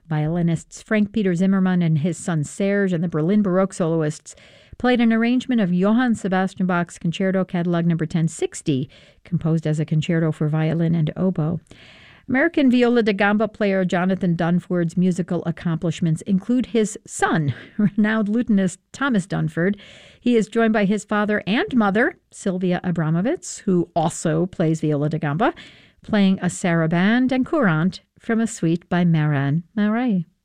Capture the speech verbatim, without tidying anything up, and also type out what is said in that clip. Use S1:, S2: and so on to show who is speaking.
S1: Violinists Frank Peter Zimmermann and his son Serge and the Berlin Baroque soloists played an arrangement of Johann Sebastian Bach's Concerto Catalog number ten sixty, composed as a concerto for violin and oboe. American viola da gamba player Jonathan Dunford's musical accomplishments include his son, renowned lutenist Thomas Dunford. He is joined by his father and mother, Sylvia Abramovitz, who also plays viola da gamba, playing a sarabande and courante from a suite by Marin Marais.